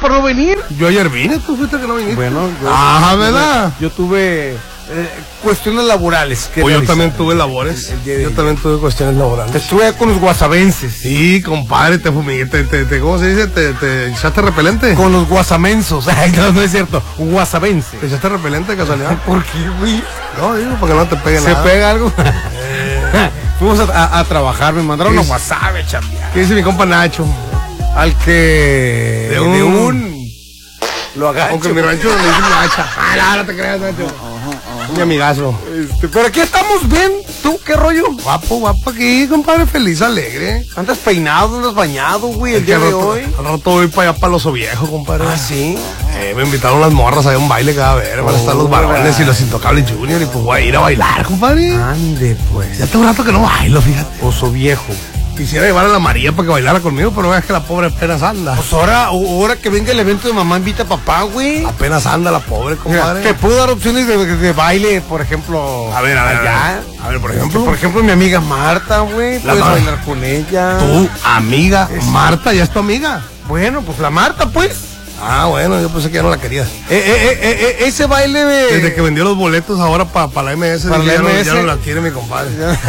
por no venir? Yo ayer vine, tú fuiste que no viniste. Bueno, ¿verdad? Yo tuve cuestiones laborales. Yo también tuve labores. Yo también tuve cuestiones laborales. Estuve con los guasavenses. Sí, compadre, ¿cómo se dice? ¿Te echaste repelente? Con los guasamensos. Ay, no es cierto. Un guasavense. ¿Te echaste repelente de casualidad? ¿Por qué, güey? No, digo, para que no te pegue nada. ¿Se pega algo? Fuimos a trabajar, me mandaron a wasabi, chambear. ¿Qué dice mi compa Nacho? Al que... De un... Lo agacho. Aunque mi rancho le dicen Nacha. No te creas, Nacho. Mi amigazo. Pero aquí estamos bien. ¿Tú qué rollo? Guapo aquí, compadre, feliz, alegre. ¿Andas peinado, andas bañado, güey, el día de hoy? Al rato voy para allá, para los Viejo, compadre. ¿Ah, sí? Me invitaron las morras a un baile cada vez. Van a estar los varones y los Intocables Junior. Y pues voy a ir a bailar, compadre. Ande, pues. Ya tengo un rato que no bailo, fíjate. Oso Viejo. Quisiera llevar a la María para que bailara conmigo, pero veas que la pobre apenas anda. Pues ahora que venga el evento de mamá invita a papá, güey. Apenas anda la pobre, compadre. Te puedo dar opciones de baile, por ejemplo. A ver, por ejemplo. Por ejemplo, mi amiga Marta, güey. Puedes bailar con ella. Tu amiga Marta, ¿ya es tu amiga? Bueno, pues la Marta, pues. Ah, bueno, yo pensé que ya no la querías. Ese baile de... Desde que vendió los boletos ahora para la MS, para la MS. Ya no la quiere mi compadre.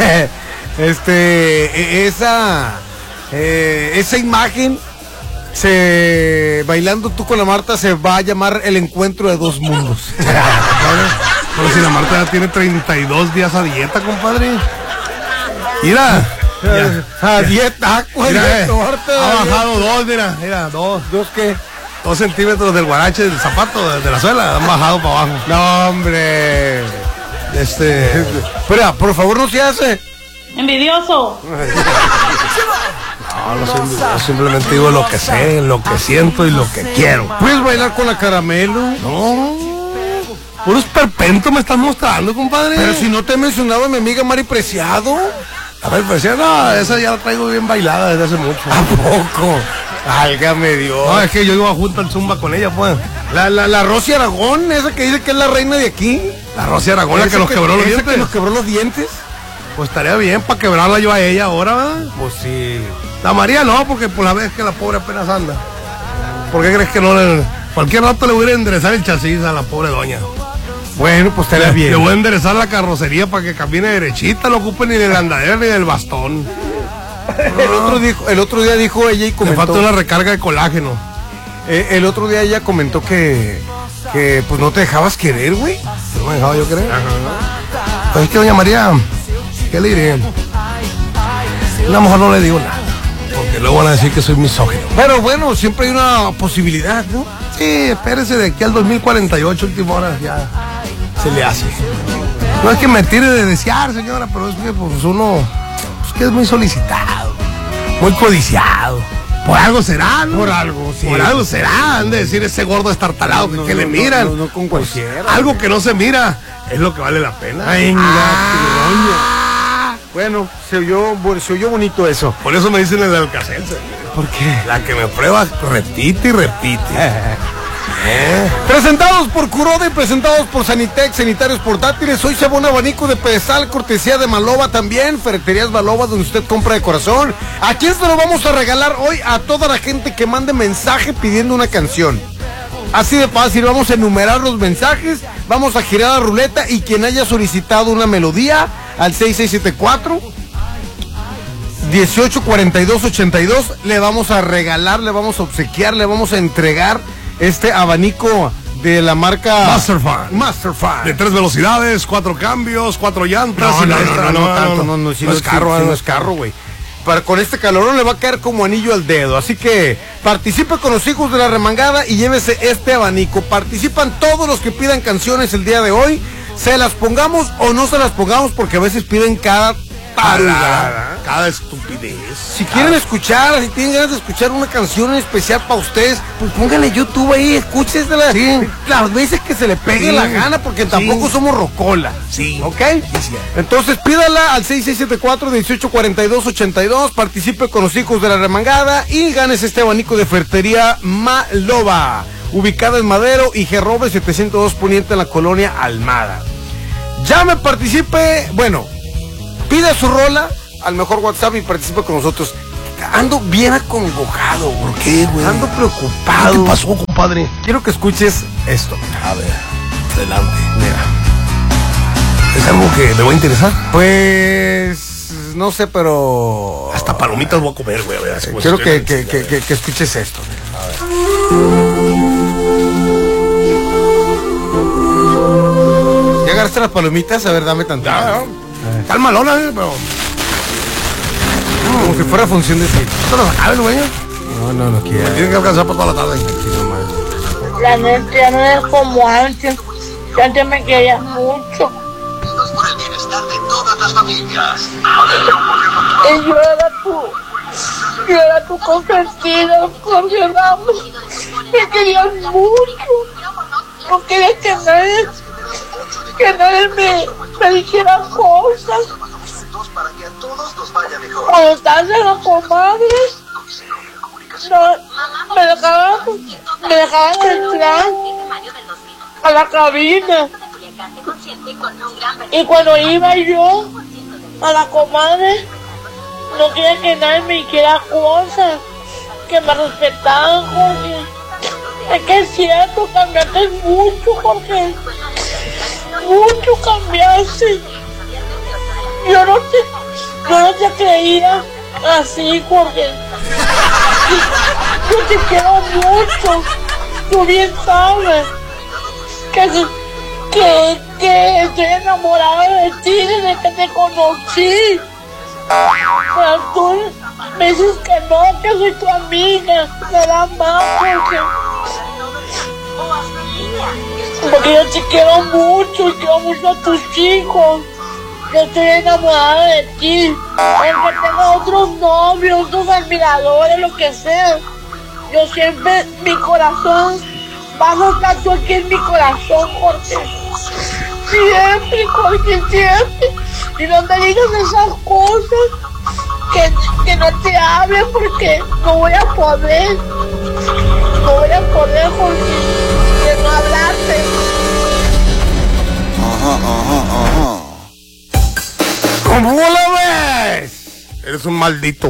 Esa imagen bailando tú con la Marta se va a llamar el encuentro de dos mundos. Pero si la Marta ya tiene 32 días a dieta, compadre. Mira. A dieta, ha bajado 2, mira, 2. ¿2 qué? 2 centímetros del guarache del zapato, de la suela, han bajado para abajo. No, hombre. Espera, por favor, no se hace. Envidioso. No, simplemente digo lo que sé, lo que siento y lo que quiero. ¿Puedes bailar con la Caramelo? No. Puros perpentos me estás mostrando, compadre. Pero si no te he mencionado a mi amiga Mari Preciado. A ver, Preciado, no, esa ya la traigo bien bailada desde hace mucho. ¿A poco? Válgame Dios. No, es que yo iba junto al Zumba con ella, pues. La Rosy Aragón, esa que dice que es la reina de aquí. La Rosy Aragón, la que nos quebró los dientes. Que nos quebró los dientes. Pues estaría bien para quebrarla yo a ella ahora, ¿verdad? Pues sí. La María no, porque por la vez que la pobre apenas anda. ¿Por qué crees que no le... Cualquier rato le voy a enderezar el chasis a la pobre doña? Bueno, pues estaría bien. Le voy a enderezar la carrocería para que camine derechita, no ocupe ni del andadero ni del bastón. El otro día dijo ella y comentó... Le falta una recarga de colágeno. El otro día ella comentó que pues no te dejabas querer, güey. No me dejaba yo querer. Pues es que doña María... ¿Qué le diré? A lo mejor no le digo nada, porque luego van a decir que soy misógino. Pero bueno, siempre hay una posibilidad, ¿no? Sí, espérese de aquí al 2048, última hora, ya se le hace. No es que me tire de desear, señora, pero es que pues uno, pues que es muy solicitado, muy codiciado. Por algo será, ¿no? Por algo, sí. Por algo será, han de decir ese gordo estartalado que le miran. No con cualquiera. Algo que no se mira es lo que vale la pena. Bueno, se oyó bonito eso. Por eso me dicen el de Alcacelser. ¿Por qué? La que me prueba repite y repite. Presentados por Kuroda y presentados por Sanitex, sanitarios portátiles. Hoy se va un abanico de pedestal, cortesía de Maloba también. Ferreterías Maloba, donde usted compra de corazón. ¿A quién se lo vamos a regalar hoy? A toda la gente que mande mensaje pidiendo una canción. Así de fácil, vamos a enumerar los mensajes, vamos a girar la ruleta y quien haya solicitado una melodía al 6674 184282 le vamos a regalar, le vamos a obsequiar, le vamos a entregar este abanico de la marca Masterfan. De 3 velocidades, 4 cambios, 4 llantas. No es carro, güey. Con este calorón le va a caer como anillo al dedo. Así que participe con los hijos de la remangada y llévese este abanico. Participan todos los que pidan canciones el día de hoy. Se las pongamos o no se las pongamos, porque a veces piden cada tarugada, cada estupidez. Si quieren escuchar, si tienen ganas de escuchar una canción especial para ustedes, pues pónganle YouTube ahí, escúchesela. Sí. Las veces que se le pegue la gana, porque tampoco somos rocola. Sí. ¿Ok? Sí. Entonces pídala al 6674-184282, participe con los hijos de la remangada y ganes este abanico de Ferretería Maloba, ubicada en Madero y Gerrobe 702 Poniente en la colonia Almada. Llame, participe, bueno, pida su rola al mejor WhatsApp y participe con nosotros. ando bien acongojado, güey. ¿Por qué, güey? Ando preocupado. ¿Qué pasó, compadre? Quiero que escuches esto. A ver, adelante. Mira. ¿Es algo que me va a interesar? Pues no sé, pero Hasta palomitas voy a comer, güey. A ver, así como quiero si que estuviera- escuches esto. ¿Ya agarraste las palomitas? A ver, dame tanto. Ya, está malona, pero... Como si fuera función de cine. ¿No lo acabes, güey? No quiero. Tienen que alcanzar por toda la tarde. La neta ya no es como antes. Que antes me querías mucho. Por el bienestar de todas las familias. Y yo era tu consentido, Jorge Ramos. Me querías mucho. No quería que nadie me dijera cosas. Para que a todos nos vaya mejor. Cuando estabas en la comadre, no, me dejaban entrar a la cabina. Y cuando iba yo a la comadre, no quería que nadie me dijera cosas, que me respetaban, Jorge. Es que es cierto, cambiaste mucho, Jorge. Mucho cambiaste. Yo no te creía así, Jorge. Yo te quiero mucho. Tú bien sabes que estoy enamorada de ti desde que te conocí. Pero tú me dices que no, que soy tu amiga. Me da más, Jorge. Porque yo te quiero mucho y quiero mucho a tus hijos. Yo estoy enamorada de ti. Aunque tenga otros novios, otros admiradores, lo que sea. Yo siempre, mi corazón, vas a estar tú aquí en mi corazón, Jorge. Siempre, Jorge, siempre. Y no me digas esas cosas, que no te hable porque no voy a poder. No voy a poder, Jorge, de no hablarte. ¿Cómo la ves? Eres un maldito.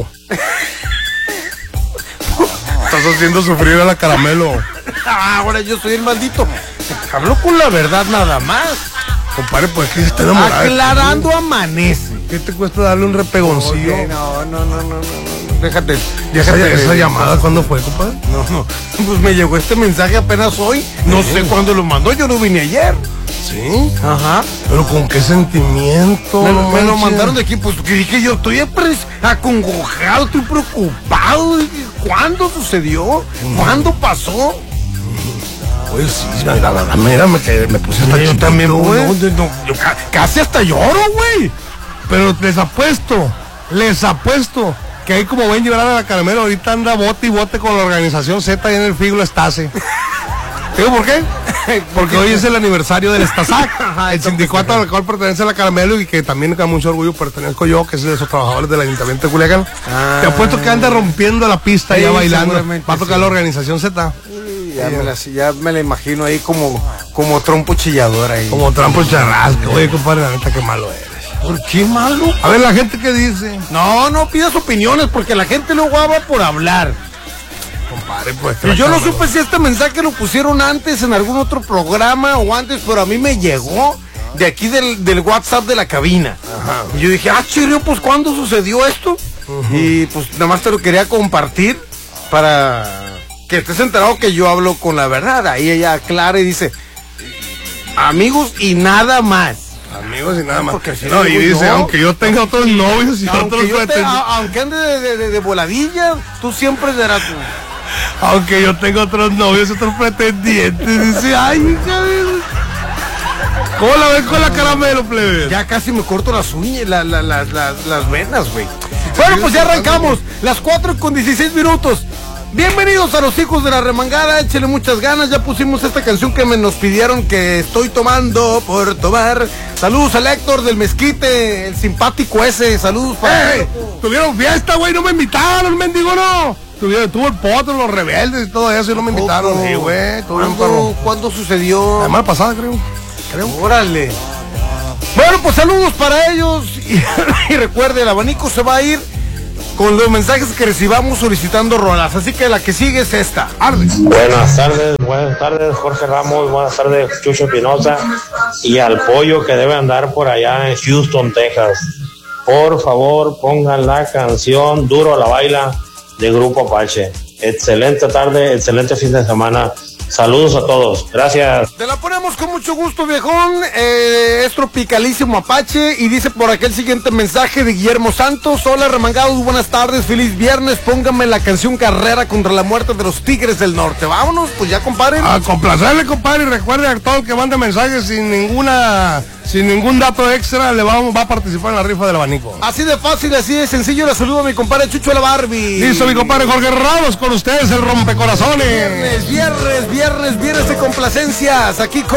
Estás haciendo sufrir a la Caramelo. Ahora yo soy el maldito. Hablo con la verdad nada más. Compadre, pues que se está enamorado. Aclarando amanece. ¿Qué te cuesta darle un repegoncillo? Oye, no. Déjate. ¿Esa llamada cuándo fue, compadre? No. Pues me llegó este mensaje apenas hoy. No sé cuándo lo mandó. Yo lo vine ayer. ¿Sí? Ajá. ¿Pero con qué sentimiento? Me lo manches. mandaron de aquí, pues que dije yo, estoy acongojado, estoy preocupado. Dije, ¿cuándo sucedió? ¿Cuándo pasó? Pues sí, la verdad, me puse hasta Yo también, chiquito, güey. güey. Yo casi hasta lloro, güey. Pero les apuesto que ahí como ven llevar a la Caramelo, ahorita anda bote y bote con la organización Z ahí en el Figlo Estase. ¿Digo por qué? Porque hoy es el aniversario del Estasac, el sindicato al cual pertenece a la Caramelo y que también con mucho orgullo pertenezco yo, que es de esos trabajadores del Ayuntamiento de Culiacán. Te apuesto que anda rompiendo la pista Sí, ya bailando. seguramente Va a tocar sí. la organización Z. Ya me la imagino ahí como trompo chillador ahí. Como trampo charrasco. Oye, compadre, la neta, qué malo eres. ¿Por qué malo? A ver, la gente que dice. No pidas opiniones porque la gente luego habla por hablar. Compadre, pues. Y yo no supe si este mensaje lo pusieron antes en algún otro programa o antes, pero a mí me llegó de aquí del WhatsApp de la cabina. Ajá. Y yo dije, chirio, pues ¿cuándo sucedió esto? Y pues nada más te lo quería compartir para que estés enterado que yo hablo con la verdad. Ahí ella aclara y dice, amigos y nada más. Amigos y nada más. Porque si No, y digo dice, yo, aunque yo tenga otros novios y otros aunque ande de voladilla, tú siempre serás tú. Aunque yo tenga otros novios, otros pretendientes. Dice, ay, hija de... ¿Cómo la ven con la Caramelo, plebe? Ya casi me corto las uñas, las venas, güey. Bueno, pues ya arrancamos. Las 4:16. Bienvenidos a los hijos de la remangada. Échale muchas ganas. Ya pusimos esta canción que nos pidieron, que estoy tomando por tomar. Saludos al Héctor del Mezquite, el simpático ese. Saludos para él. Tuvieron fiesta, güey, no me invitaron, el mendigo no. Tuvo el potro, los rebeldes y todo eso, y no me invitaron. Sí, güey, todo bien, perro. ¿Cuándo sucedió? La semana pasada, creo. Órale. Bueno, pues saludos para ellos. Y recuerde, el abanico se va a ir con los mensajes que recibamos solicitando rolas. Así que la que sigue es esta. Arde. Buenas tardes, Jorge Ramos, buenas tardes, Chucho Espinosa, y al pollo que debe andar por allá en Houston, Texas. Por favor, pongan la canción Duro a la Baila de Grupo Apache. Excelente tarde, excelente fin de semana. Saludos a todos, gracias. Te la ponemos con mucho gusto, viejón. Es Tropicalísimo Apache. Y dice por aquí el siguiente mensaje de Guillermo Santos: hola remangados, buenas tardes, feliz viernes. Pónganme la canción Carrera contra la muerte de los Tigres del Norte. Vámonos, pues ya, compadre. A complacerle, compadre, y recuerde a todo el que mande mensajes sin ningún dato extra, va a participar en la rifa del abanico. Así de fácil, así de sencillo. Le saludo a mi compadre Chucho la Barbie. Listo, mi compadre Jorge Ramos, con ustedes el rompecorazones. Viernes de complacencias, aquí con